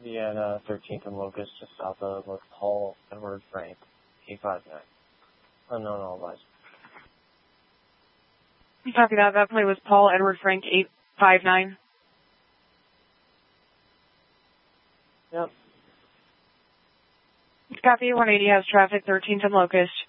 Vienna 13th and Locust, just south of Paul Edward Frank, 859. Unknown all lies. Copy that. That play was Paul Edward Frank, 859. Yep. Copy, 180 has traffic, 13th and Locust.